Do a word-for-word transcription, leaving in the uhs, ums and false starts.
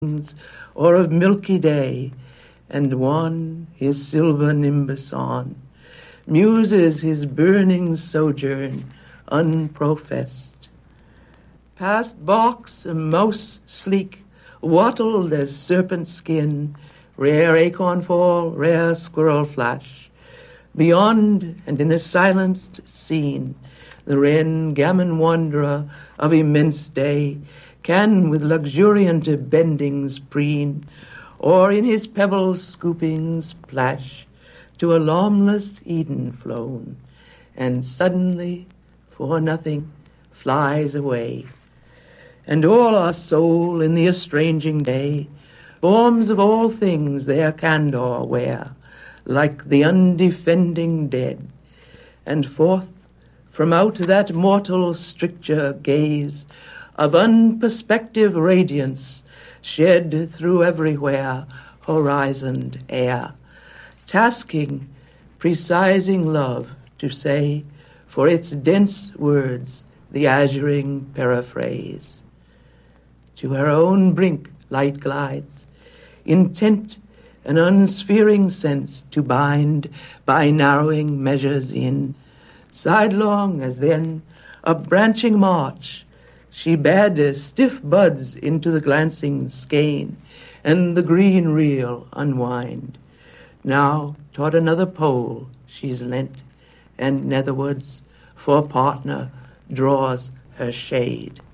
or of milky day, and one his silver nimbus on, muses his burning sojourn unprofessed. Past box a mouse sleek, wattled as serpent skin, rare acorn fall, rare squirrel flash. Beyond and in a silenced scene, the wren gammon wanderer of immense day can with luxuriant bendings preen, or in his pebbles scoopings plash, to a lawnless Eden flown, and suddenly, for nothing, flies away. And all our soul in the estranging day, forms of all things their candor wear, like the undefending dead, and forth from out that mortal stricture gaze of unperspective radiance shed through everywhere horizoned air, tasking, precising love to say for its dense words the azuring paraphrase. To her own brink light glides, intent an unsphering sense to bind by narrowing measures in, sidelong as then a branching march she bade stiff buds into the glancing skein, and the green reel unwind. Now toward another pole she's leant, and netherwards for partner draws her shade.